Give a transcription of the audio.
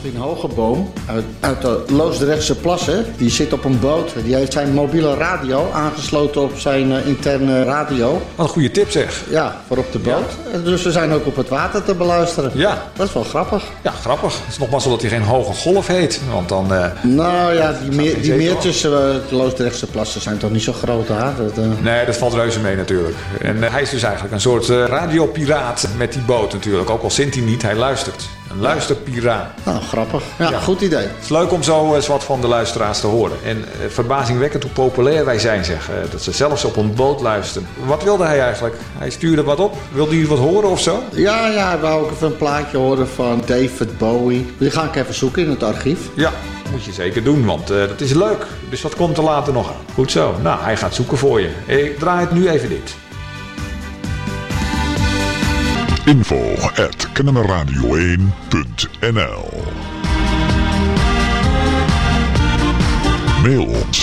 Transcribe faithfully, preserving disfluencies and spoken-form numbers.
Martin Hogeboom uit, uit de Loosdrechtse Plassen. Die zit op een boot. Die heeft zijn mobiele radio aangesloten op zijn uh, interne radio. Wat een goede tip zeg. Ja, voor op de boot. Ja. Dus we zijn ook op het water te beluisteren. Ja. Dat is wel grappig. Ja, grappig. Het is nog mazzel dat hij geen hoge golf heet. Want dan... Uh, nou ja, die, meer, die meertjes, uh, de Loosdrechtse Plassen zijn toch niet zo groot, hè? Dat, uh... Nee, dat valt reuze mee natuurlijk. En uh, hij is dus eigenlijk een soort uh, radiopiraat met die boot natuurlijk. Ook al zingt hij niet, hij luistert. Een luisterpiraat. Nou, grappig. Ja, ja, goed idee. Het is leuk om zo eens wat van de luisteraars te horen. En uh, verbazingwekkend hoe populair wij zijn, zeg. Uh, dat ze zelfs op een boot luisteren. Wat wilde hij eigenlijk? Hij stuurde wat op. Wilde hij wat horen of zo? Ja, ja, hij wou ook even een plaatje horen van David Bowie. Die ga ik even zoeken in het archief. Ja, moet je zeker doen, want uh, dat is leuk. Dus dat komt er later nog aan. Goed zo. Nou, hij gaat zoeken voor je. Ik draai het nu even dit. info at kennemerradio één punt n l Mail ons